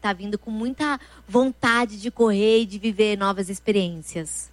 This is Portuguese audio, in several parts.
tá vindo com muita vontade de correr e de viver novas experiências?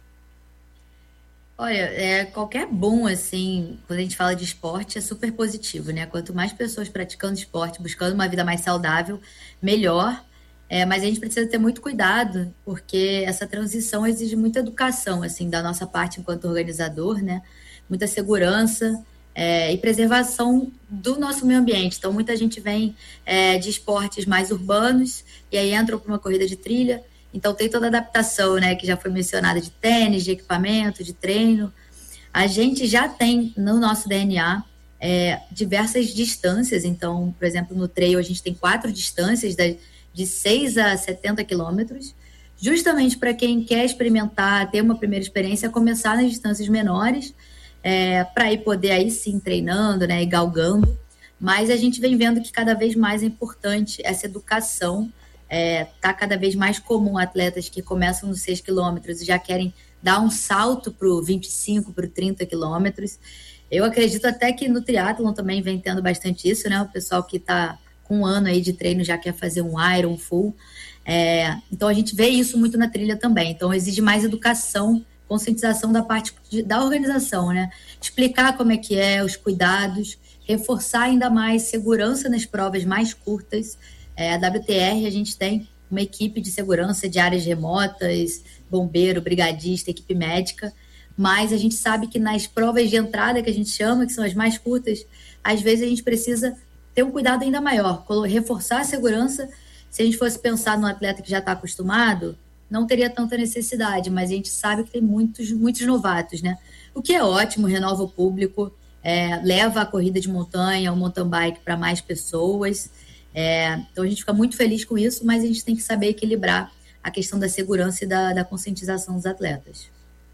Olha, qualquer boom, assim, quando a gente fala de esporte, é super positivo, né? Quanto mais pessoas praticando esporte, buscando uma vida mais saudável, melhor. Mas a gente precisa ter muito cuidado, porque essa transição exige muita educação, assim, da nossa parte enquanto organizador, né? Muita segurança, e preservação do nosso meio ambiente. Então, muita gente vem de esportes mais urbanos e aí entra para uma corrida de trilha. Então, tem toda a adaptação, né, que já foi mencionada, de tênis, de equipamento, de treino. A gente já tem no nosso DNA diversas distâncias. Então, por exemplo, no trail a gente tem 4 distâncias de 6 a 70 quilômetros, justamente para quem quer experimentar, ter uma primeira experiência, começar nas distâncias menores, para ir poder aí sim treinando, né, e galgando. Mas a gente vem vendo que cada vez mais é importante essa educação. Tá cada vez mais comum atletas que começam nos 6 quilômetros e já querem dar um salto para o 25, para o 30 quilômetros. Eu acredito até que no triatlon também vem tendo bastante isso, né? O pessoal que está com um ano aí de treino já quer fazer um Iron full. Então a gente vê isso muito na trilha também. Então exige mais educação, conscientização da parte da organização, né? Explicar como é que os cuidados, reforçar ainda mais segurança nas provas mais curtas. A WTR, a gente tem uma equipe de segurança de áreas remotas, bombeiro, brigadista, equipe médica, mas a gente sabe que nas provas de entrada, que a gente chama, que são as mais curtas, às vezes a gente precisa ter um cuidado ainda maior, reforçar a segurança. Se a gente fosse pensar no atleta que já está acostumado, não teria tanta necessidade, mas a gente sabe que tem muitos novatos, né? O que é ótimo, renova o público, leva a corrida de montanha, o mountain bike para mais pessoas. Então a gente fica muito feliz com isso, mas a gente tem que saber equilibrar a questão da segurança e da conscientização dos atletas.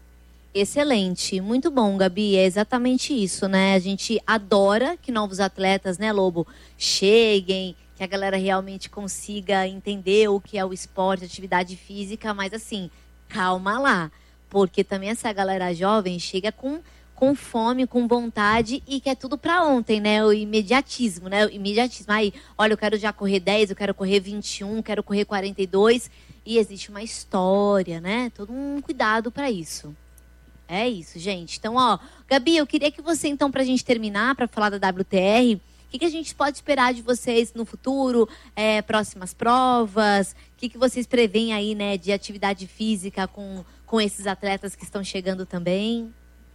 Excelente, muito bom, Gabi, é exatamente isso, né? A gente adora que novos atletas, né, Lobo, cheguem, que a galera realmente consiga entender o que é o esporte, atividade física, mas assim, calma lá, porque também essa galera jovem chega com fome, com vontade e quer tudo pra ontem, né? O imediatismo, né? O imediatismo. Aí, olha, eu quero já correr 10, eu quero correr 21, quero correr 42. E existe uma história, né? Todo um cuidado pra isso. É isso, gente. Então, ó, Gabi, eu queria que você, então, pra gente terminar, pra falar da WTR, o que a gente pode esperar de vocês no futuro? Próximas provas? O que vocês preveem aí, né, de atividade física com esses atletas que estão chegando também?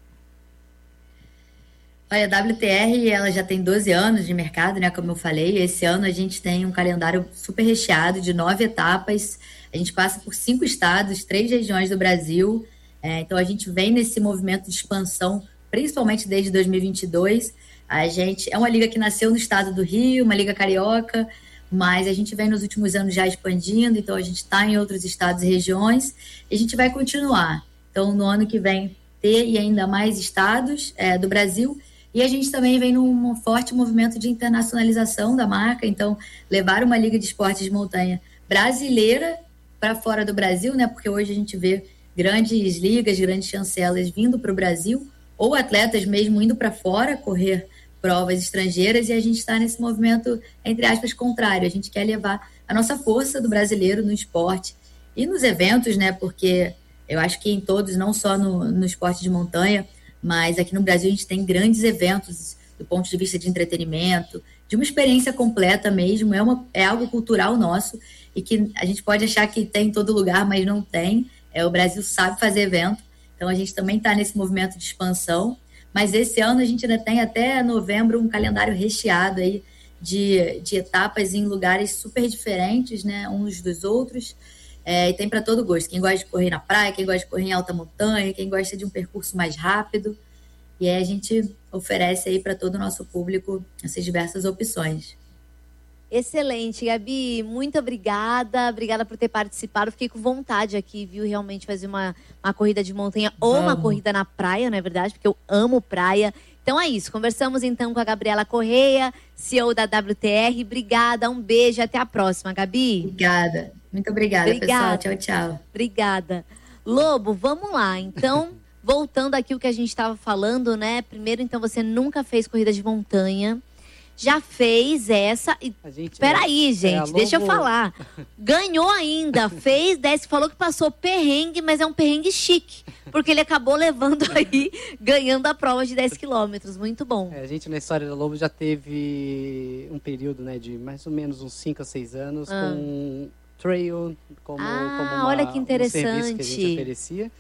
Olha, a WTR, ela já tem 12 anos de mercado, né? Como eu falei, esse ano a gente tem um calendário super recheado de 9 etapas. A gente passa por 5 estados, 3 regiões do Brasil. Então a gente vem nesse movimento de expansão, principalmente desde 2022. A gente é uma liga que nasceu no estado do Rio, uma liga carioca, mas a gente vem nos últimos anos já expandindo, então a gente está em outros estados e regiões, e a gente vai continuar. Então no ano que vem ter e ainda mais estados do Brasil. E a gente também vem num forte movimento de internacionalização da marca, então levar uma liga de esportes de montanha brasileira para fora do Brasil, né? Porque hoje a gente vê grandes ligas, grandes chancelas vindo para o Brasil, ou atletas mesmo indo para fora correr provas estrangeiras, e a gente está nesse movimento, entre aspas, contrário. A gente quer levar a nossa força do brasileiro no esporte e nos eventos, né? Porque eu acho que em todos, não só no esporte de montanha, mas aqui no Brasil a gente tem grandes eventos do ponto de vista de entretenimento, de uma experiência completa mesmo, é algo cultural nosso e que a gente pode achar que tem em todo lugar, mas não tem. O Brasil sabe fazer evento, então a gente também está nesse movimento de expansão, mas esse ano a gente ainda tem até novembro um calendário recheado aí de etapas em lugares super diferentes, né, uns dos outros. E tem para todo gosto. Quem gosta de correr na praia, quem gosta de correr em alta montanha, quem gosta de um percurso mais rápido. E aí a gente oferece aí para todo o nosso público essas diversas opções. Excelente, Gabi. Muito obrigada. Obrigada por ter participado. Fiquei com vontade aqui, viu? Realmente fazer uma corrida de montanha ou uma corrida na praia, não é verdade? Porque eu amo praia. Então é isso. Conversamos então com a Gabriela Correia, CEO da WTR. Obrigada, um beijo. Até a próxima, Gabi. Obrigada. Muito obrigada, pessoal. Tchau, tchau. Obrigada. Lobo, vamos lá. Então, voltando aqui o que a gente estava falando, né? Primeiro, então, você nunca fez corrida de montanha. já fez essa... Peraí, gente, deixa eu falar. Ganhou ainda, fez 10, falou que passou perrengue, mas é um perrengue chique. Porque ele acabou levando aí, ganhando a prova de 10 quilômetros. Muito bom. A gente, na história da Lobo, já teve um período, né, de mais ou menos uns 5 a 6 anos com trail como olha que interessante. Um serviço que a gente oferecia.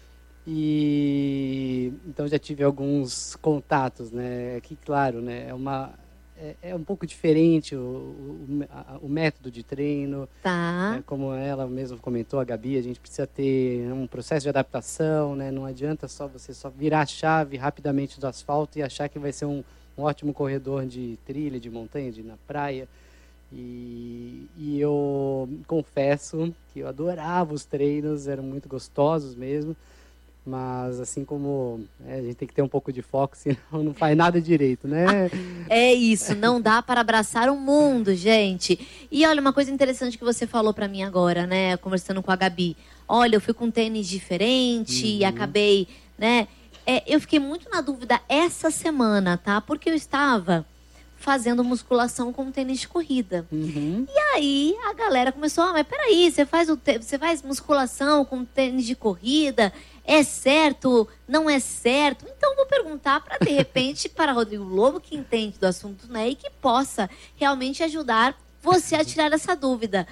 E então já tive alguns contatos, né? Aqui, claro, né? É um pouco diferente o método de treino. Tá. Como ela mesma comentou, a Gabi, a gente precisa ter um processo de adaptação, né? Não adianta você virar a chave rapidamente do asfalto e achar que vai ser um ótimo corredor de trilha, de montanha, na praia. E eu confesso que eu adorava os treinos, eram muito gostosos mesmo. Mas, assim como a gente tem que ter um pouco de foco, senão não faz nada direito, né? É isso, não dá para abraçar o mundo, gente. E olha, uma coisa interessante que você falou para mim agora, né? Conversando com a Gabi. Olha, eu fui com um tênis diferente e acabei, né? Eu fiquei muito na dúvida essa semana, tá? Porque eu estava fazendo musculação com tênis de corrida. E aí a galera começou, mas peraí, você faz musculação com tênis de corrida? É certo? Não é certo? Então vou perguntar para, de repente, para Rodrigo Lobo, que entende do assunto, né? E que possa realmente ajudar você a tirar essa dúvida.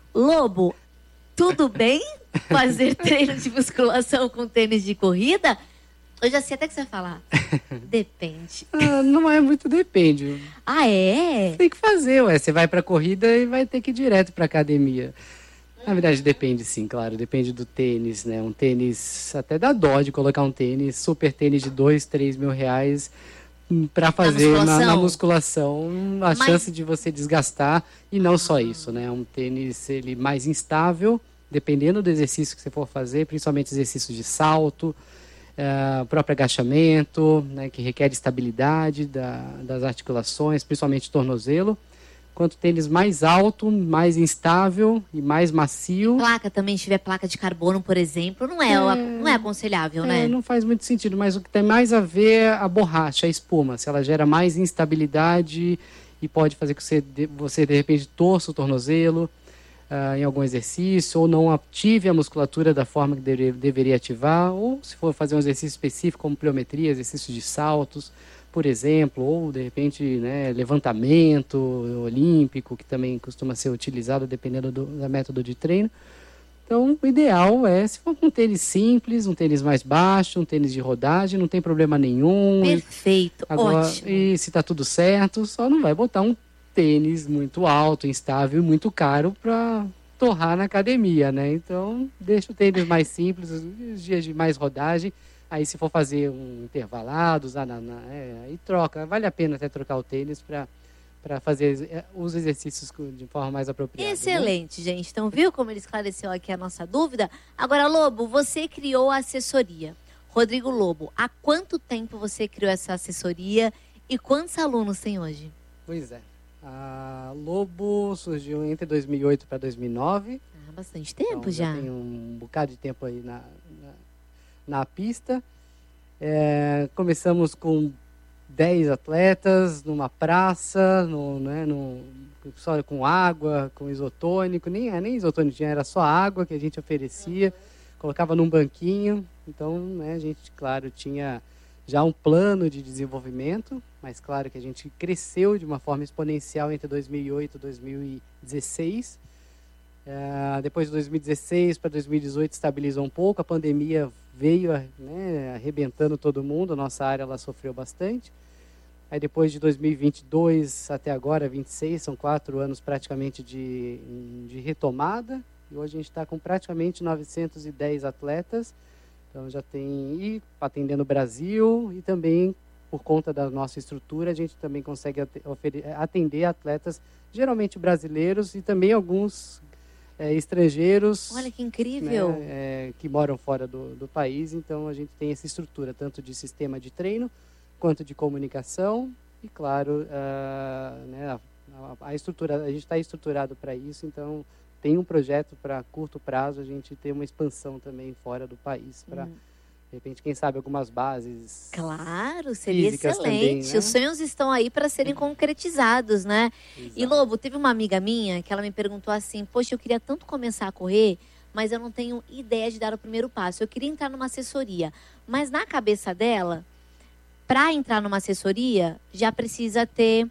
Lobo, tudo bem fazer treino de musculação com tênis de corrida? Eu já sei até que você vai falar. Depende. Não é muito depende. Ah, é? Tem que fazer, você vai pra corrida e vai ter que ir direto pra academia. Na verdade, depende sim, claro. Depende do tênis, né? Um tênis, até dá dó de colocar um tênis, super tênis de 2, 3 mil reais pra fazer na musculação. A chance de você desgastar. E não só isso, né? Um tênis mais instável, dependendo do exercício que você for fazer, principalmente exercícios de salto, próprio agachamento, né, que requer estabilidade das articulações, principalmente tornozelo. Quanto tênis mais alto, mais instável e mais macio. Placa também, se tiver placa de carbono, por exemplo, não é aconselhável, né? Não faz muito sentido, mas o que tem mais a ver é a borracha, a espuma. Se ela gera mais instabilidade e pode fazer com que você de repente torça o tornozelo em algum exercício, ou não ative a musculatura da forma que deveria ativar, ou se for fazer um exercício específico como pliometria, exercícios de saltos, por exemplo, ou de repente, né, levantamento olímpico, que também costuma ser utilizado dependendo do método de treino. Então, o ideal é, se for um tênis simples, um tênis mais baixo, um tênis de rodagem, não tem problema nenhum. Perfeito, ótimo. E se está tudo certo, só não vai botar um tênis muito alto, instável e muito caro para torrar na academia, né? Então, deixa o tênis mais simples, os dias de mais rodagem. Aí, se for fazer um intervalado, usar aí troca. Vale a pena até trocar o tênis para fazer os exercícios de forma mais apropriada. Excelente, né? Gente. Então, viu como ele esclareceu aqui a nossa dúvida? Agora, Lobo, você criou a assessoria. Rodrigo Lobo, há quanto tempo você criou essa assessoria e quantos alunos tem hoje? Pois é. A Lobo surgiu entre 2008 para 2009. Bastante tempo então, já. Tem um bocado de tempo aí na pista. Começamos com 10 atletas numa praça, só com água, com isotônico. Nem isotônico tinha, era só água que a gente oferecia. Colocava num banquinho. Então, né, a gente, claro, tinha já um plano de desenvolvimento, mas claro que a gente cresceu de uma forma exponencial entre 2008 e 2016. Depois de 2016 para 2018 estabilizou um pouco, a pandemia veio, né, arrebentando todo mundo, a nossa área ela sofreu bastante. Aí depois de 2022 até agora, 26, são 4 anos praticamente de retomada, e hoje a gente está com praticamente 910 atletas. Então já tem atendendo o Brasil, e também por conta da nossa estrutura a gente também consegue atender atletas geralmente brasileiros e também alguns estrangeiros. Olha que incrível! Né, que moram fora do país. Então a gente tem essa estrutura tanto de sistema de treino quanto de comunicação e claro né, a estrutura, a gente está estruturado para isso. Então tem um projeto para curto prazo, a gente ter uma expansão também fora do país, De repente, quem sabe, algumas bases. Claro, seria Físicas excelente. também, né? Os sonhos estão aí para serem concretizados, né? E Exato. Lobo, teve uma amiga minha que ela me perguntou assim: poxa, eu queria tanto começar a correr, mas eu não tenho ideia de dar o primeiro passo. Eu queria entrar numa assessoria, mas na cabeça dela, para entrar numa assessoria, já precisa ter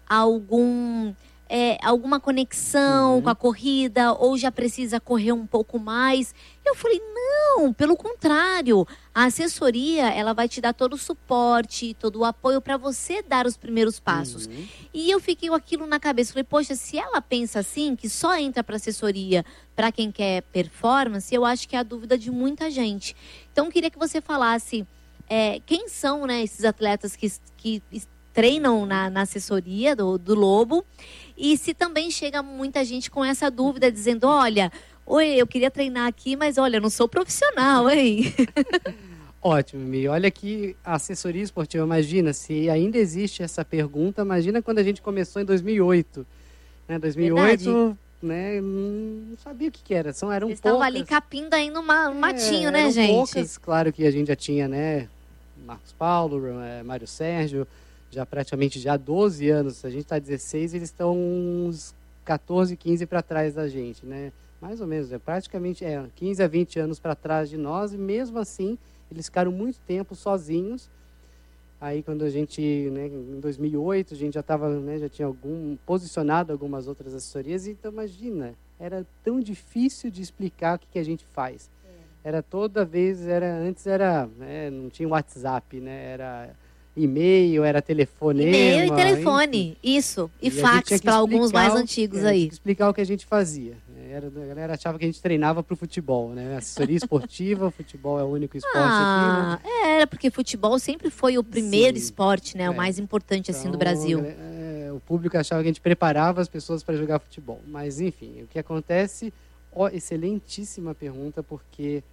alguma conexão com a corrida, ou já precisa correr um pouco mais. Eu falei, não, pelo contrário. A assessoria, ela vai te dar todo o suporte, todo o apoio para você dar os primeiros passos. E eu fiquei com aquilo na cabeça. Falei, poxa, se ela pensa assim, que só entra para assessoria para quem quer performance, eu acho que é a dúvida de muita gente. Então, eu queria que você falasse quem são, né, esses atletas que treinam na assessoria do Lobo, e se também chega muita gente com essa dúvida, dizendo, olha, oi, eu queria treinar aqui, mas olha, eu não sou profissional, hein? Ótimo, Mi. Olha que a assessoria esportiva, imagina, se ainda existe essa pergunta, imagina quando a gente começou em 2008. Né? 2008, Verdade. né, não sabia o que era, eram Vocês poucas. estavam ali capindo aí no matinho, né, eram gente? poucas, claro que a gente já tinha, né, Marcos Paulo, Mário Sérgio, já praticamente já há 12 anos, a gente está 16, eles estão uns 14, 15 para trás da gente, né? Mais ou menos, praticamente 15 a 20 anos para trás de nós, e mesmo assim, eles ficaram muito tempo sozinhos. Aí quando a gente, né, em 2008, a gente já estava, né, já tinha posicionado algumas outras assessorias, então imagina, era tão difícil de explicar o que a gente faz. Era toda vez, antes não tinha WhatsApp, né, era e-mail, era telefonema. E-mail e telefone, enfim. isso. E a gente fax tinha que para alguns explicar mais antigos tinha aí. que explicar o que a gente fazia. A galera achava que a gente treinava para o futebol, né? Assessoria esportiva, o futebol é o único esporte aqui, né? Era, porque futebol sempre foi o primeiro Sim, esporte, né? O mais importante, assim, do Brasil. O público achava que a gente preparava as pessoas para jogar futebol. Mas, enfim, o que acontece... excelentíssima pergunta, porque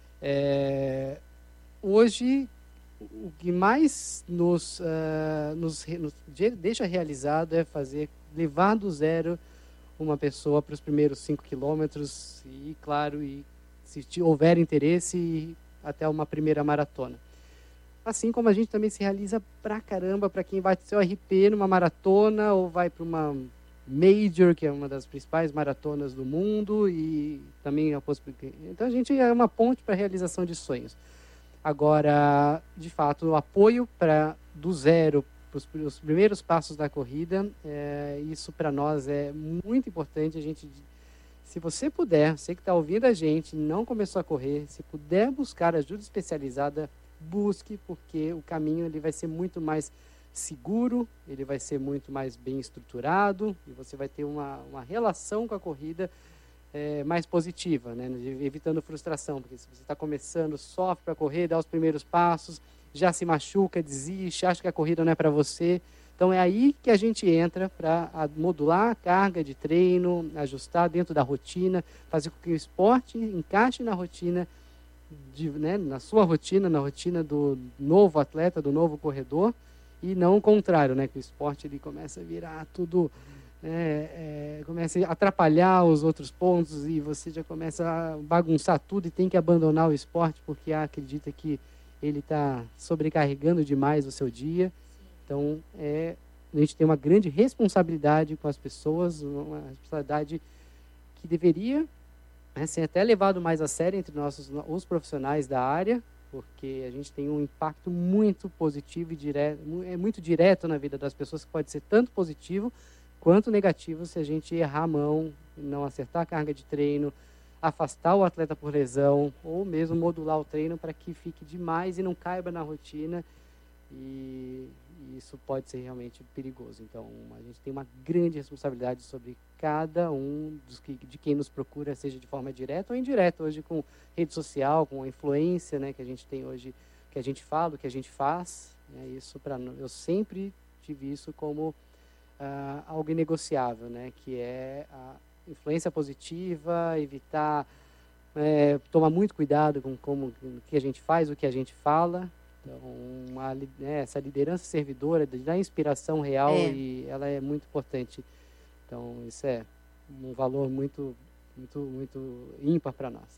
hoje o que mais nos deixa realizado é levar do zero uma pessoa para os primeiros 5 quilômetros e, claro, se houver interesse, até uma primeira maratona. Assim como a gente também se realiza pra caramba para quem vai seu RP numa maratona ou vai para uma Major, que é uma das principais maratonas do mundo, e também a possibilidade. Então a gente é uma ponte para a realização de sonhos. Agora, de fato, o apoio do zero para os primeiros passos da corrida, isso para nós é muito importante. Se você puder, você que está ouvindo a gente, não começou a correr, se puder buscar ajuda especializada, busque, porque o caminho ele vai ser muito mais seguro, ele vai ser muito mais bem estruturado e você vai ter uma relação com a corrida mais positiva, né? Evitando frustração, porque se você está começando, sofre para correr, dá os primeiros passos, já se machuca, desiste, acha que a corrida não é para você. Então é aí que a gente entra para modular a carga de treino, ajustar dentro da rotina, fazer com que o esporte encaixe na rotina, na sua rotina, na rotina do novo atleta, do novo corredor, e não o contrário, né? Que o esporte ele começa a virar tudo, começa a atrapalhar os outros pontos e você já começa a bagunçar tudo e tem que abandonar o esporte porque acredita que ele está sobrecarregando demais o seu dia. Então, a gente tem uma grande responsabilidade com as pessoas, uma responsabilidade que deveria ser até levado mais a sério entre os profissionais da área, porque a gente tem um impacto muito positivo e direto, muito direto na vida das pessoas, que pode ser tanto positivo quanto negativo se a gente errar a mão, não acertar a carga de treino, afastar o atleta por lesão, ou mesmo modular o treino para que fique demais e não caiba na rotina, e isso pode ser realmente perigoso. Então, a gente tem uma grande responsabilidade sobre cada um de quem nos procura, seja de forma direta ou indireta, hoje com rede social, com a influência, né, que a gente tem hoje, que a gente fala, o que a gente faz, isso eu sempre tive isso como algo inegociável, né, que é a influência positiva, evitar, tomar muito cuidado com o que a gente faz, o que a gente fala. Então, essa liderança servidora, da inspiração real, e ela é muito importante. Então, isso é um valor muito, muito, muito ímpar para nós.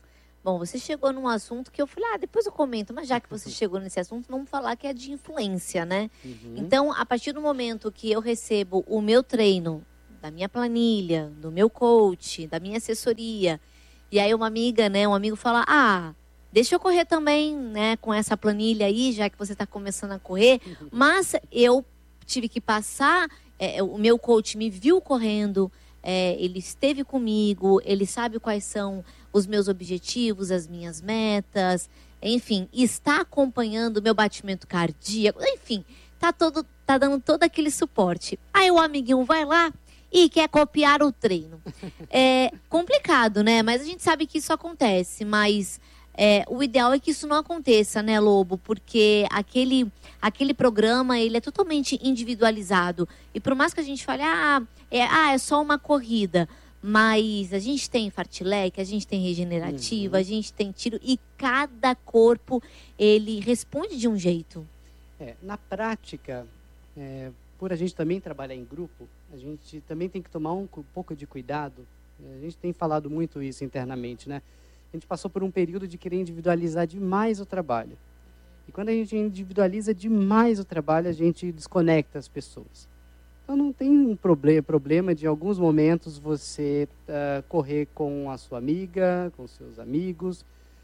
Bom, você chegou num assunto que eu falei, depois eu comento, mas já que você chegou nesse assunto, vamos falar que é de influência, né? Então, a partir do momento que eu recebo o meu treino, da minha planilha, do meu coach, da minha assessoria, e aí uma amiga, né, um amigo fala, deixa eu correr também, né, com essa planilha aí, já que você está começando a correr, mas eu tive que passar, o meu coach me viu correndo, ele esteve comigo, ele sabe quais são os meus objetivos, as minhas metas, enfim, está acompanhando o meu batimento cardíaco, enfim, tá dando todo aquele suporte. Aí o amiguinho vai lá e quer copiar o treino. É complicado, né? Mas a gente sabe que isso acontece, mas o ideal é que isso não aconteça, né, Lobo? Porque aquele programa, ele é totalmente individualizado. E por mais que a gente fale, é só uma corrida, mas a gente tem fartlek, a gente tem regenerativa, a gente tem tiro, e cada corpo, ele responde de um jeito. Na prática, por a gente também trabalhar em grupo, a gente também tem que tomar um pouco de cuidado. A gente tem falado muito isso internamente, né? A gente passou por um período de querer individualizar demais o trabalho. E quando a gente individualiza demais o trabalho, a gente desconecta as pessoas. Então não tem um problema de, em alguns momentos, você correr com a sua amiga, com seus amigos.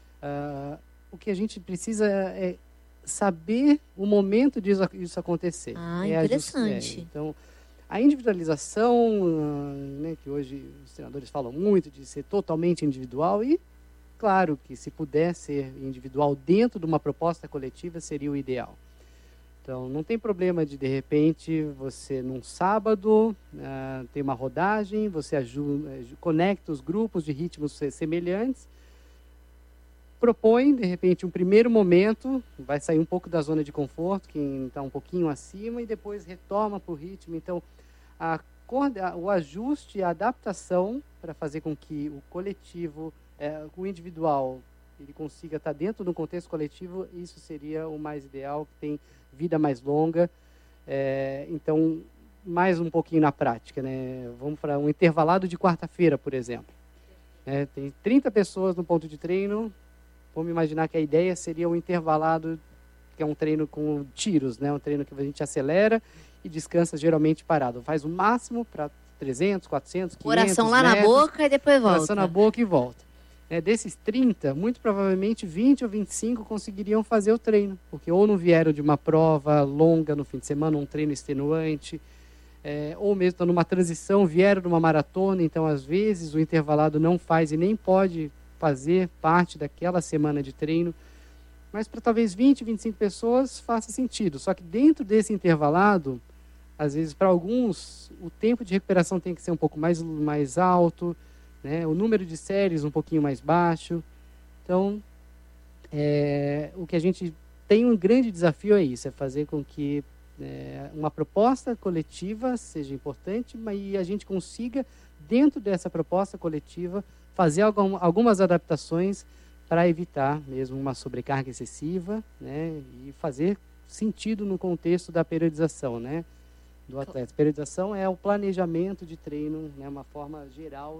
O que a gente precisa é saber o momento disso acontecer. Interessante. Então, a individualização, né, que hoje os treinadores falam muito de ser totalmente individual, e claro que se puder ser individual dentro de uma proposta coletiva seria o ideal. Então, não tem problema de repente, você num sábado tem uma rodagem, você conecta os grupos de ritmos semelhantes, propõe, de repente, um primeiro momento, vai sair um pouco da zona de conforto, quem está um pouquinho acima, e depois retoma para o ritmo. Então, o ajuste, a adaptação para fazer com que o coletivo, o individual, ele consiga estar dentro do contexto coletivo, isso seria o mais ideal, que tem vida mais longa. Então, mais um pouquinho na prática, né? Vamos para um intervalado de quarta-feira, por exemplo. Tem 30 pessoas no ponto de treino. Vamos imaginar que a ideia seria um intervalado, que é um treino com tiros, né? Um treino que a gente acelera e descansa geralmente parado. Faz o máximo para 300, 400, 500 Coração lá metros, na boca e depois volta. Coração na boca e volta. Desses 30, muito provavelmente 20 ou 25 conseguiriam fazer o treino, porque ou não vieram de uma prova longa no fim de semana, um treino extenuante, ou mesmo estão numa transição, vieram de uma maratona, então às vezes o intervalado não faz e nem pode fazer parte daquela semana de treino, mas para talvez 20, 25 pessoas faça sentido. Só que dentro desse intervalado, às vezes para alguns, o tempo de recuperação tem que ser um pouco mais alto, né? O número de séries um pouquinho mais baixo. Então, o que a gente tem um grande desafio é isso, é fazer com que uma proposta coletiva seja importante, mas a gente consiga, dentro dessa proposta coletiva, fazer algumas adaptações para evitar mesmo uma sobrecarga excessiva, né, e fazer sentido no contexto da periodização, né, do atleta. Periodização é o planejamento de treino, né, uma forma geral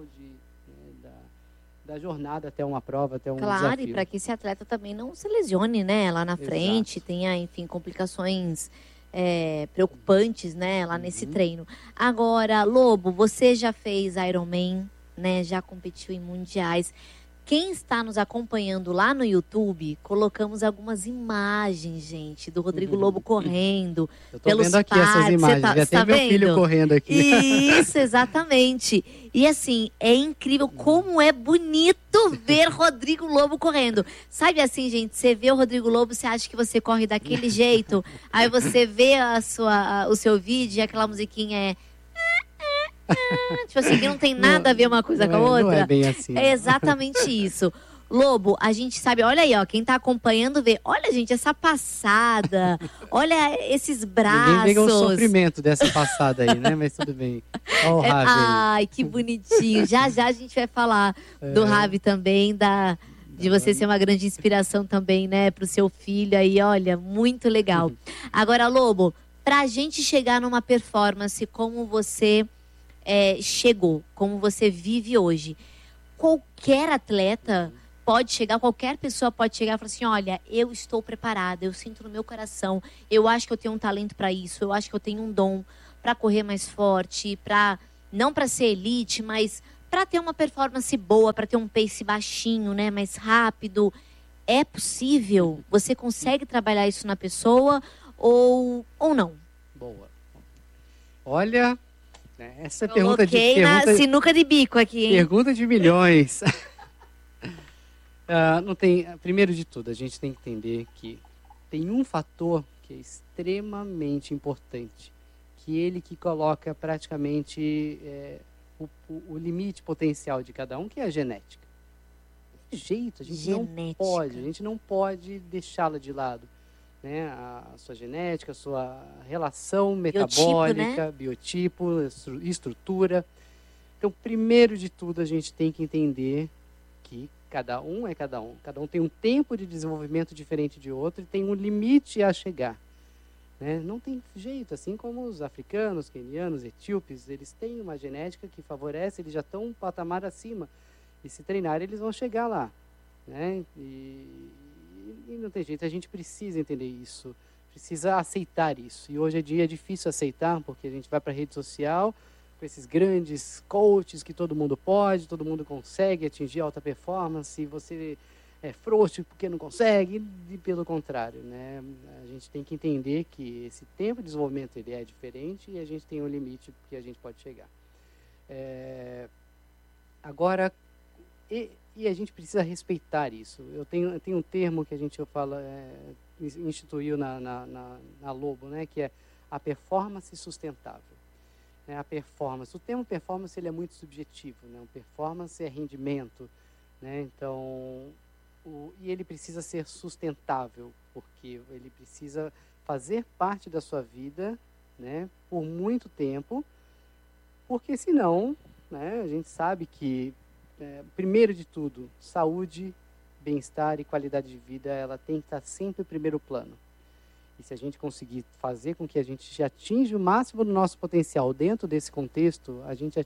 da jornada até uma prova, até um desafio. Claro, e para que esse atleta também não se lesione, né, lá na frente, tenha, enfim, complicações preocupantes, né, lá nesse treino. Agora, Lobo, você já fez Ironman, né, já competiu em mundiais. Quem está nos acompanhando lá no YouTube, colocamos algumas imagens, gente, do Rodrigo Lobo correndo. Eu tô vendo aqui essas imagens, já tem meu filho correndo aqui. Isso, exatamente. E assim, é incrível como é bonito ver Rodrigo Lobo correndo. Sabe assim, gente, você vê o Rodrigo Lobo, você acha que você corre daquele jeito, aí você vê o seu vídeo e aquela musiquinha tipo assim, que não tem nada a ver uma coisa com a outra. Não é bem assim. É exatamente isso. Lobo, a gente sabe, olha aí, ó, quem tá acompanhando vê, olha, gente, essa passada, olha esses braços. Ninguém pegou o sofrimento dessa passada aí, né? Mas tudo bem. Olha o Ravi. Ai, que bonitinho. Já a gente vai falar do Ravi também, de você ser uma grande inspiração também, né, pro seu filho aí, olha, muito legal. Agora, Lobo, pra gente chegar numa performance como você chegou, como você vive hoje, qualquer atleta pode chegar, qualquer pessoa pode chegar e falar assim, olha, eu estou preparada, eu sinto no meu coração, eu acho que eu tenho um talento para isso, eu acho que eu tenho um dom para correr mais forte, não para ser elite, mas para ter uma performance boa, para ter um pace baixinho, né, mais rápido. É possível? Você consegue trabalhar isso na pessoa ou não? Boa. Olha, essa Coloquei na sinuca de bico aqui, hein? Pergunta de milhões. Primeiro de tudo, a gente tem que entender que tem um fator que é extremamente importante, que coloca praticamente o limite potencial de cada um, que é a genética. De jeito, a gente não pode deixá-la de lado. Né? A sua genética, a sua relação metabólica, biotipo, estrutura. Então, primeiro de tudo, a gente tem que entender que cada um é cada um. Cada um tem um tempo de desenvolvimento diferente de outro e tem um limite a chegar. Né? Não tem jeito, assim como os africanos, quenianos, etíopes, eles têm uma genética que favorece, eles já estão um patamar acima. E se treinar, eles vão chegar lá. Né? E não tem jeito, a gente precisa entender isso, precisa aceitar isso. E hoje em dia é difícil aceitar, porque a gente vai para a rede social com esses grandes coaches que todo mundo pode, todo mundo consegue atingir alta performance, e você é frouxo porque não consegue, e pelo contrário. Né? A gente tem que entender que esse tempo de desenvolvimento ele é diferente e a gente tem um limite que a gente pode chegar. Agora, e a gente precisa respeitar isso. Eu tenho um termo que a gente instituiu na Lobo, né, que é a performance sustentável. Né, o termo performance ele é muito subjetivo. Né, performance é rendimento. Né, então, e ele precisa ser sustentável, porque ele precisa fazer parte da sua vida, né, por muito tempo, porque senão, né, a gente sabe que primeiro de tudo, saúde, bem-estar e qualidade de vida, ela tem que estar sempre em primeiro plano. E se a gente conseguir fazer com que a gente atinja o máximo do nosso potencial dentro desse contexto, a gente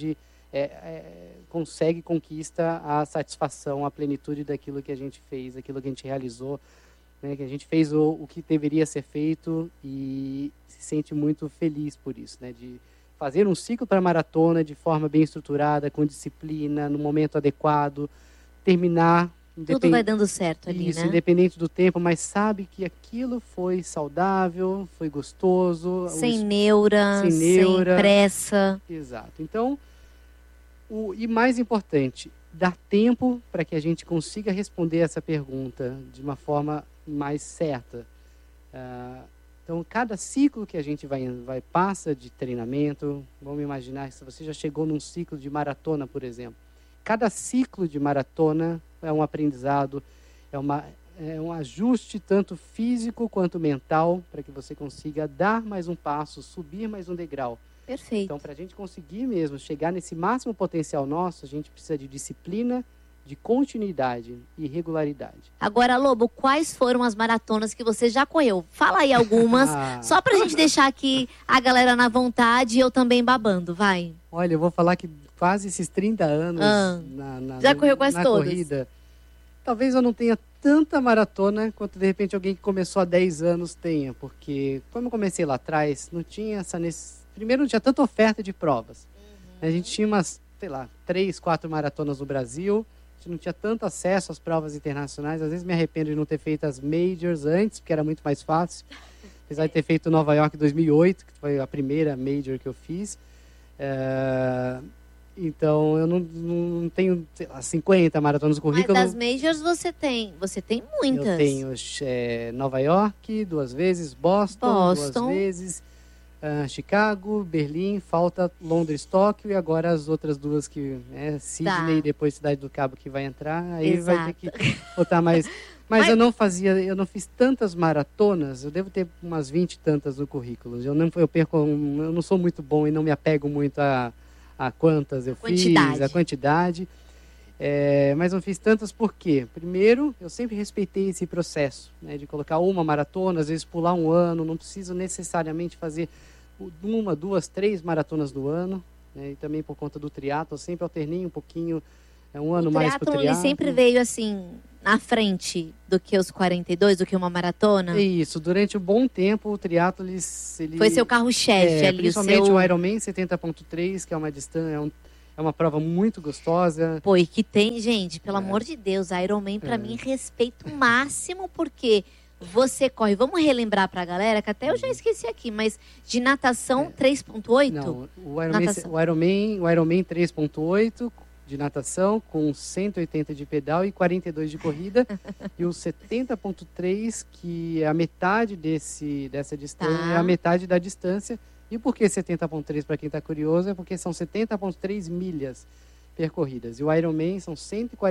conquista a satisfação, a plenitude daquilo que a gente fez, daquilo que a gente realizou, né, que a gente fez o que deveria ser feito e se sente muito feliz por isso, né, de fazer um ciclo para maratona de forma bem estruturada, com disciplina, no momento adequado, terminar... Tudo vai dando certo ali, isso, né? Independente do tempo, mas sabe que aquilo foi saudável, foi gostoso. Sem neura, sem pressa. Exato. Então, e mais importante, dar tempo para que a gente consiga responder essa pergunta de uma forma mais certa. Então, cada ciclo que a gente passa de treinamento, vamos imaginar, se você já chegou num ciclo de maratona, por exemplo. Cada ciclo de maratona é um aprendizado, é um ajuste tanto físico quanto mental, para que você consiga dar mais um passo, subir mais um degrau. Perfeito. Então, para a gente conseguir mesmo chegar nesse máximo potencial nosso, a gente precisa de disciplina, de continuidade e regularidade. Agora, Lobo, quais foram as maratonas que você já correu? Fala aí algumas, só pra gente deixar aqui a galera na vontade e eu também babando, vai. Olha, eu vou falar que quase esses 30 anos já correu quase todas. Corrida, talvez eu não tenha tanta maratona quanto de repente alguém que começou há 10 anos tenha, porque como eu comecei lá atrás, não tinha primeiro não tinha tanta oferta de provas. A gente tinha umas, 3, 4 maratonas no Brasil. A gente não tinha tanto acesso às provas internacionais. Às vezes me arrependo de não ter feito as majors antes, porque era muito mais fácil. Apesar de ter feito Nova York em 2008, que foi a primeira major que eu fiz. Então, eu não tenho 50 maratonas no currículo. Mas das majors você tem muitas. Eu tenho Nova York 2 vezes, Boston 2 vezes, Chicago, Berlim, falta Londres, Tóquio e agora as outras 2 que Sydney e depois Cidade do Cabo que vai entrar, aí Exato. Vai ter que botar mais. Mas eu não fiz tantas maratonas, eu devo ter umas 20 e tantas no currículo. Eu não sou muito bom e não me apego muito a quantas eu fiz, a quantidade. Mas não fiz tantas por quê? Primeiro, eu sempre respeitei esse processo, né, de colocar uma maratona, às vezes pular um ano, não preciso necessariamente fazer 1, 2, 3 maratonas do ano, né, e também por conta do triatlo, eu sempre alternei um pouquinho É um ano mais pro triatlon, ele triatlon. sempre veio assim, na frente do que os 42, do que uma maratona? É isso, durante um bom tempo o triatlo ele foi seu carro-chefe ali, principalmente seu... o Ironman 70.3, que é uma distância, é uma prova muito gostosa. Pô, e que tem, gente, pelo amor de Deus, Ironman pra mim respeito máximo, porque você corre, vamos relembrar pra galera, que até eu já esqueci aqui, mas de natação 3.8? Não, o Ironman 3.8 de natação, com 180 de pedal e 42 de corrida. E o 70.3, que é a metade dessa distância, é a metade da distância. E por que 70.3, para quem está curioso, é porque são 70.3 milhas percorridas. E o Ironman são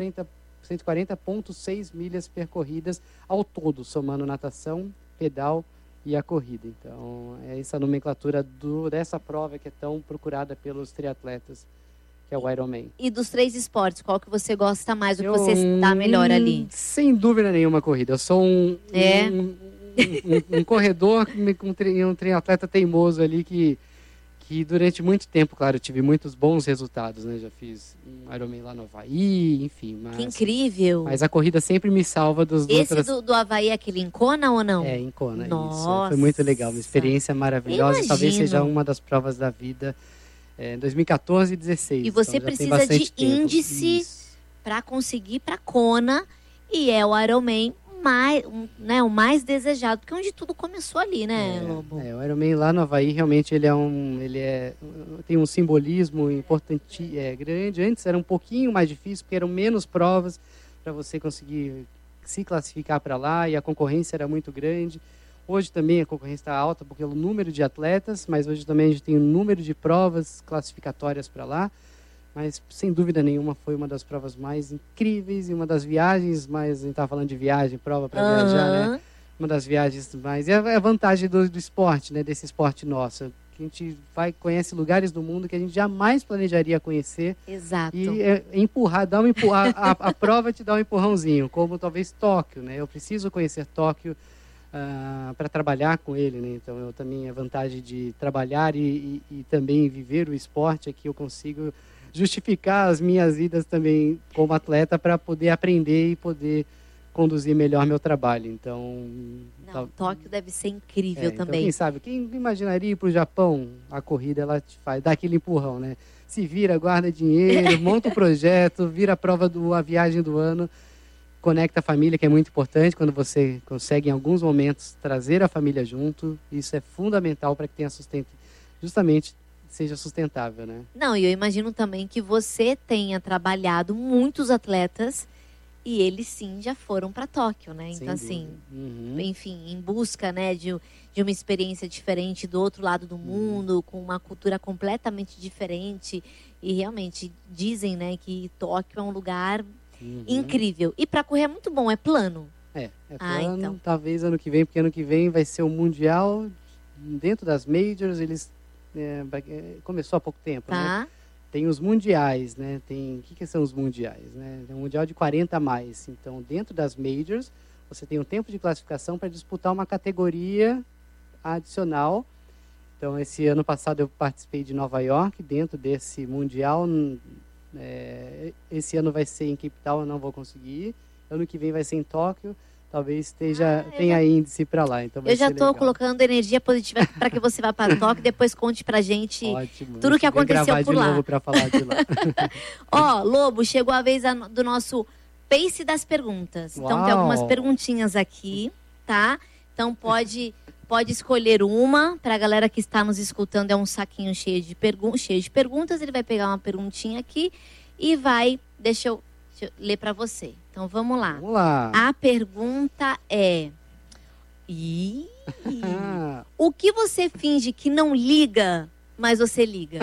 140.6 milhas percorridas ao todo, somando natação, pedal e a corrida. Então, é essa nomenclatura dessa prova que é tão procurada pelos triatletas, que é o Ironman. E dos 3 esportes, qual que você gosta mais, o que você está melhor ali? Sem dúvida nenhuma, corrida. Eu sou um corredor, um triatleta teimoso ali que durante muito tempo, claro, eu tive muitos bons resultados, né? Já fiz um Ironman lá no Havaí, enfim. Que incrível! Mas a corrida sempre me salva dos outros. Esse do Havaí é aquele em Kona ou não? É, em Kona, Nossa. isso. Foi muito legal, uma experiência maravilhosa. Imagino. Talvez seja uma das provas da vida. 2014 e 2016. E você então precisa de índice para conseguir ir para Kona, e é o Ironman o mais desejado, porque onde tudo começou ali, né, Lobo? O Ironman lá no Havaí, realmente, tem um simbolismo importante, grande. Antes era um pouquinho mais difícil, porque eram menos provas para você conseguir se classificar para lá, e a concorrência era muito grande. Hoje também a concorrência está alta pelo número de atletas, mas hoje também a gente tem um número de provas classificatórias para lá. Mas, sem dúvida nenhuma, foi uma das provas mais incríveis e uma das viagens mais... A gente estava falando de viagem, prova para viajar, né? Uma das viagens mais... É a vantagem do esporte, né? Desse esporte nosso. Que a gente conhece lugares do mundo que a gente jamais planejaria conhecer. Exato. E a prova te dá um empurrãozinho, como talvez Tóquio, né? Eu preciso conhecer Tóquio para trabalhar com ele, né? Então, a vantagem de trabalhar e também viver o esporte é que eu consigo justificar as minhas vidas também como atleta para poder aprender e poder conduzir melhor meu trabalho. Então, Tóquio deve ser incrível também. Então, quem sabe, quem imaginaria ir para o Japão, a corrida ela te dá aquele empurrão, né? Se vira, guarda dinheiro, monta o projeto, vira a viagem do ano, conecta a família, que é muito importante quando você consegue em alguns momentos trazer a família junto. Isso é fundamental para que tenha justamente seja sustentável, né? Não, e eu imagino também que você tenha trabalhado muitos atletas e eles sim já foram para Tóquio, né? Então, assim, enfim, em busca, né, de uma experiência diferente do outro lado do mundo, com uma cultura completamente diferente. E realmente dizem, né, que Tóquio é um lugar incrível. E para correr é muito bom, é plano. É plano, então. Talvez ano que vem, porque ano que vem vai ser o Mundial dentro das Majors, eles começou há pouco tempo, né? Tem os mundiais, né? O que são os mundiais, né? É um mundial de 40 a mais. Então, dentro das Majors, você tem um tempo de classificação para disputar uma categoria adicional. Então, esse ano passado eu participei de Nova York, dentro desse mundial. Esse ano vai ser em Cape Town, eu não vou conseguir ir. Ano que vem vai ser em Tóquio. Talvez tenha índice para lá. Então eu já estou colocando energia positiva para que você vá para Tóquio e depois conte pra gente tudo o que aconteceu por lá. De novo para falar de lá. Ó, Lobo, chegou a vez do nosso Pace das perguntas. Uau. Então tem algumas perguntinhas aqui, tá? Então pode escolher uma. Para a galera que está nos escutando, é um saquinho cheio de perguntas. Ele vai pegar uma perguntinha aqui e vai... Deixa eu ler para você. Então vamos lá. Vamos lá. A pergunta é: o que você finge que não liga, mas você liga?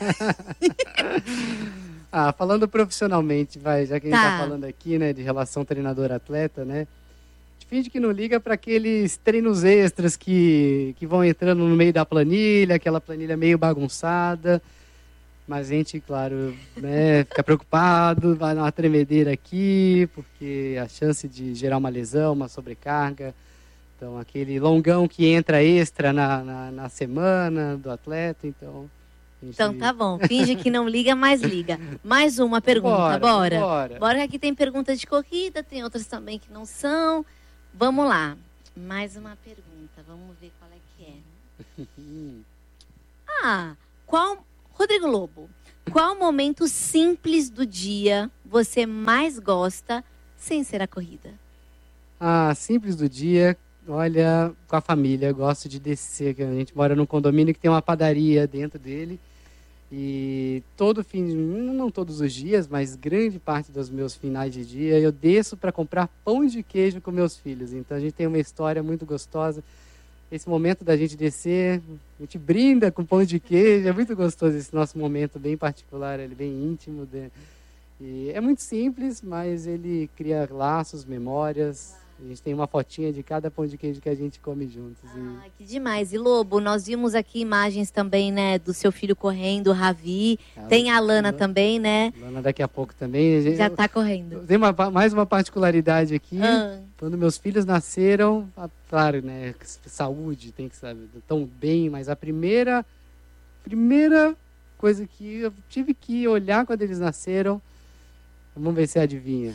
Falando profissionalmente, já que a gente tá falando aqui, né, de relação treinador-atleta, né? A gente finge que não liga para aqueles treinos extras que vão entrando no meio da planilha, aquela planilha meio bagunçada. Mas a gente, claro, né, fica preocupado, vai dar uma tremedeira aqui, porque a chance de gerar uma lesão, uma sobrecarga. Então, aquele longão que entra extra na semana do atleta. Então, Então tá bom, finge que não liga, mas liga. Mais uma pergunta, bora. Bora que aqui tem perguntas de corrida, tem outras também que não são. Vamos lá, mais uma pergunta, vamos ver qual é que é. Rodrigo Lobo, qual momento simples do dia você mais gosta sem ser a corrida? Simples do dia, olha, com a família, gosto de descer, que a gente mora num condomínio que tem uma padaria dentro dele. E não todos os dias, mas grande parte dos meus finais de dia, eu desço para comprar pão de queijo com meus filhos. Então a gente tem uma história muito gostosa. Esse momento da gente descer, a gente brinda com pão de queijo, é muito gostoso esse nosso momento bem particular, ele bem íntimo. E é muito simples, mas ele cria laços, memórias. A gente tem uma fotinha de cada pão de queijo que a gente come juntos. Que demais. E Lobo, nós vimos aqui imagens também, né, do seu filho correndo, o Ravi. Tem a Lana também, né? Lana daqui a pouco também. Já tá correndo. Tem mais uma particularidade aqui. Quando meus filhos nasceram, claro, né, saúde, tem que saber, tão bem, mas a primeira coisa que eu tive que olhar quando eles nasceram, vamos ver se adivinha.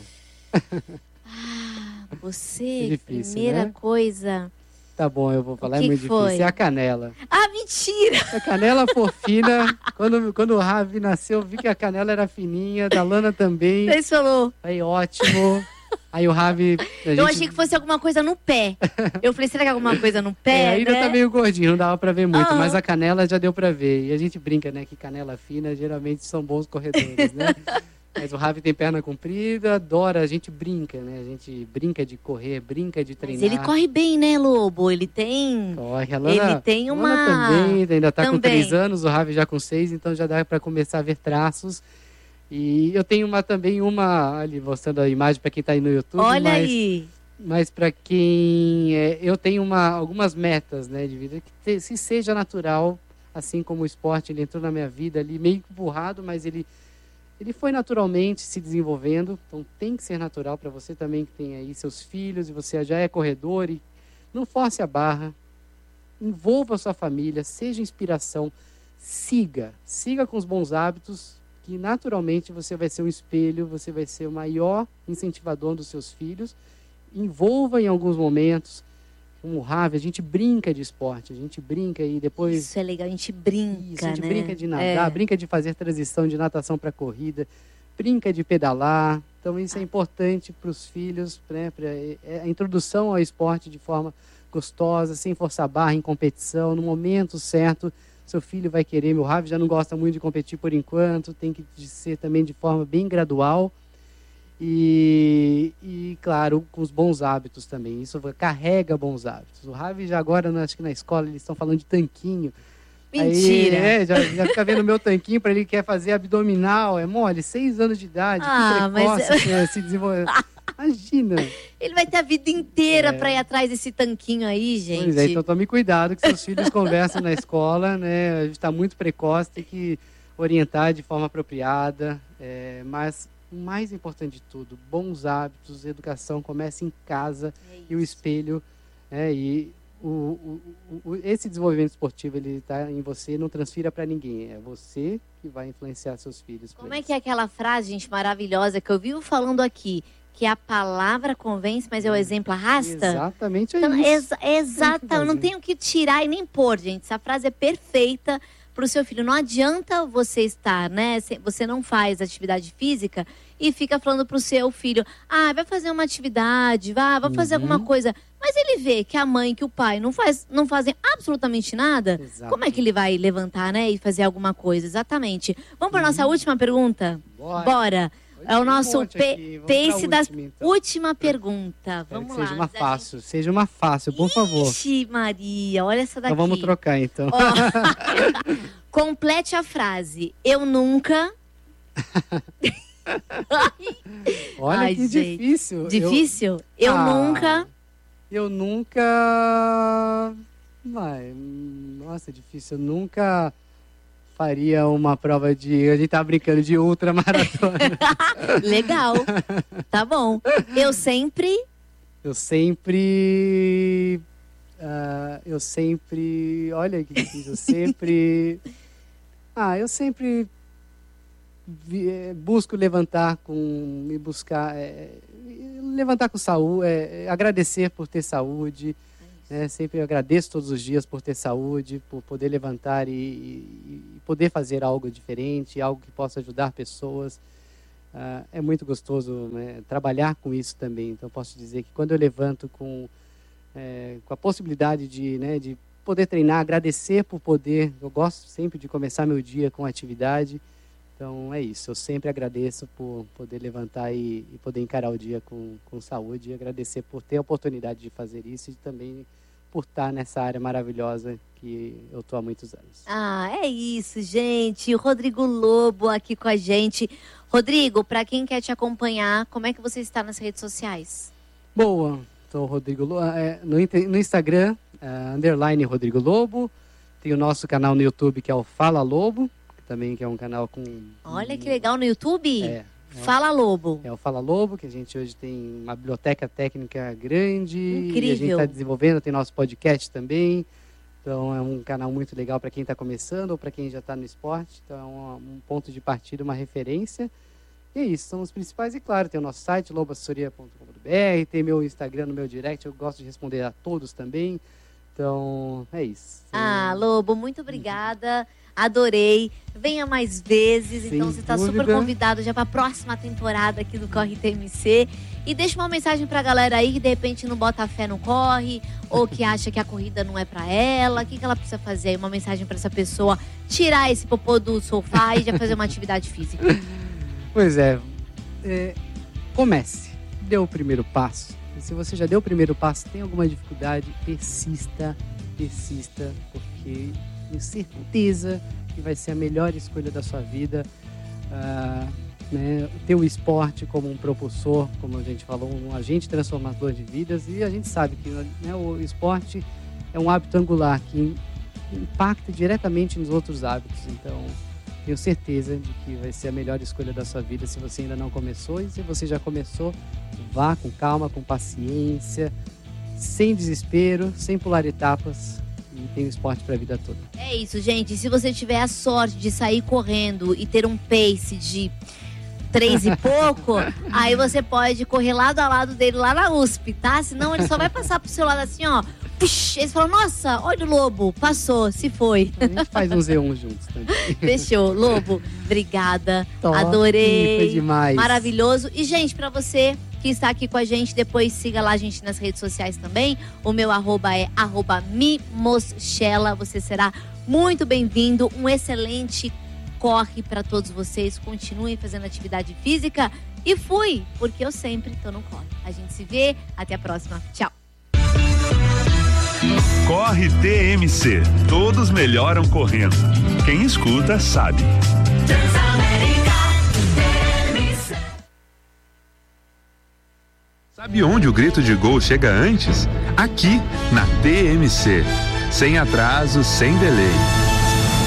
Você, difícil, primeira né? coisa... Tá bom, eu vou falar, é muito difícil. É a canela. Mentira! Se a canela for fina, quando o Ravi nasceu, eu vi que a canela era fininha, da Lana também. Você falou. Aí, ótimo. Aí o Ravi... Eu achei que fosse alguma coisa no pé. Eu falei, será que é alguma coisa no pé? Ainda tá meio gordinho, não dava pra ver muito, mas a canela já deu pra ver. E a gente brinca, né, que canela fina geralmente são bons corredores, né? Mas o Ravi tem perna comprida, adora, a gente brinca, né? A gente brinca de correr, brinca de treinar. Mas ele corre bem, né, Lobo? Ele tem... Corre, a Lana, ele tem uma... A Lana também, ainda tá com 3 anos, o Ravi já com 6, então já dá para começar a ver traços. E eu tenho também uma ali, mostrando a imagem para quem tá aí no YouTube. Olha aí! Mas para quem... eu tenho algumas metas, né, de vida, que se seja natural, assim como o esporte, ele entrou na minha vida ali, meio empurrado, mas ele foi naturalmente se desenvolvendo, então tem que ser natural para você também que tem aí seus filhos e você já é corredor, e não force a barra, envolva a sua família, seja inspiração, siga com os bons hábitos, que naturalmente você vai ser um espelho, você vai ser o maior incentivador dos seus filhos, envolva em alguns momentos. Como o Ravi, a gente brinca de esporte, a gente brinca e depois... Isso é legal, a gente brinca, a gente brinca de nadar, brinca de fazer transição de natação para corrida, brinca de pedalar. Então isso é importante para os filhos, né, a introdução ao esporte de forma gostosa, sem forçar a barra, em competição, no momento certo. Seu filho vai querer, meu Ravi já não gosta muito de competir por enquanto, tem que ser também de forma bem gradual. E claro, com os bons hábitos também. Isso carrega bons hábitos. O Ravi já agora, acho que na escola, eles estão falando de tanquinho. Mentira! Aí, já fica vendo o meu tanquinho para ele quer fazer abdominal. É mole, 6 anos de idade, que precoce, mas... se desenvolver. Imagina! Ele vai ter a vida inteira para ir atrás desse tanquinho aí, gente. Pois é, então tome cuidado que seus filhos conversam na escola, né? A gente está muito precoce, tem que orientar de forma apropriada, mas... O mais importante de tudo, bons hábitos, educação, começa em casa e o espelho. Esse desenvolvimento esportivo, ele está em você, não transfira para ninguém. É você que vai influenciar seus filhos. Como é que é aquela frase, gente, maravilhosa que eu vivo falando aqui? Que a palavra convence, mas o exemplo arrasta? Exatamente então, isso. Exatamente, não tenho que tirar e nem pôr, gente. Essa frase é perfeita para o seu filho. Não adianta você estar, né? Você não faz atividade física e fica falando para o seu filho, vai fazer uma atividade, vai fazer alguma coisa. Mas ele vê que a mãe, que o pai não fazem absolutamente nada. Exato. Como é que ele vai levantar, né? E fazer alguma coisa? Exatamente. Vamos para a nossa última pergunta? Bora. É o nosso pace da última pergunta. Vamos lá. Seja uma fácil, por favor. Ixi, Maria, olha essa daqui. Então vamos trocar, então. Complete a frase. Eu nunca... Olha que gente. Difícil. Difícil? Eu nunca... Eu nunca... Nossa, é difícil. Eu nunca... faria uma prova de... A gente tá brincando de ultramaratona. Legal. Tá bom. Eu sempre... Olha que difícil. Eu sempre... Eu sempre busco levantar com saúde, agradecer por ter saúde. Sempre agradeço todos os dias por ter saúde, por poder levantar e poder fazer algo diferente, algo que possa ajudar pessoas. É muito gostoso, né, trabalhar com isso também. Então, posso dizer que quando eu levanto com a possibilidade de poder treinar, agradecer por poder. Eu gosto sempre de começar meu dia com atividade. Então, é isso. Eu sempre agradeço por poder levantar e poder encarar o dia com saúde. E agradecer por ter a oportunidade de fazer isso e também por estar nessa área maravilhosa que eu estou há muitos anos. É isso, gente. O Rodrigo Lobo aqui com a gente. Rodrigo, para quem quer te acompanhar, como é que você está nas redes sociais? Boa. Sou o Rodrigo Lobo. No Instagram, _ Rodrigo Lobo. Tem o nosso canal no YouTube, que é o Fala Lobo. Também que é um canal com... Olha que legal, no YouTube? Fala Lobo. É o Fala Lobo, que a gente hoje tem uma biblioteca técnica grande. Incrível. E a gente está desenvolvendo, tem nosso podcast também. Então é um canal muito legal para quem está começando ou para quem já está no esporte. Então é um ponto de partida, uma referência. E é isso, são os principais. E claro, tem o nosso site, loboassessoria.com.br, tem meu Instagram no meu direct, eu gosto de responder a todos também. Então, é isso. Lobo, muito obrigada. Adorei. Venha mais vezes. Sem então você está super convidado já para a próxima temporada aqui do Corre TMC. E deixa uma mensagem para a galera aí que de repente não bota fé no corre, ou que acha que a corrida não é para ela. O que ela precisa fazer aí? Uma mensagem para essa pessoa tirar esse popô do sofá e já fazer uma atividade física. Pois comece. Dê o primeiro passo. E se você já deu o primeiro passo, tem alguma dificuldade, persista, porque tenho certeza que vai ser a melhor escolha da sua vida. Ter o esporte como um propulsor, como a gente falou, um agente transformador de vidas. E a gente sabe que o esporte é um hábito angular que impacta diretamente nos outros hábitos. Então, tenho certeza de que vai ser a melhor escolha da sua vida se você ainda não começou. E se você já começou, vá com calma, com paciência, sem desespero, sem pular etapas. E tem o esporte para a vida toda. É isso, gente. Se você tiver a sorte de sair correndo e ter um pace de 3 e pouco, aí você pode correr lado a lado dele lá na USP, tá? Senão ele só vai passar pro seu lado assim, ó. Puxa, eles falam, nossa, olha o Lobo, passou, se foi. A gente faz um Z1 juntos também. Fechou. Lobo, obrigada. Top, adorei. Foi demais. Maravilhoso. E, gente, pra você que está aqui com a gente, depois siga lá a gente nas redes sociais também. O meu arroba é @mimoschella. Você será muito bem-vindo. Um excelente corre para todos vocês. Continuem fazendo atividade física. E fui, porque eu sempre tô no corre. A gente se vê. Até a próxima. Tchau. Corre TMC. Todos melhoram correndo. Quem escuta sabe. Sabe onde o grito de gol chega antes? Aqui, na TMC. Sem atraso, sem delay.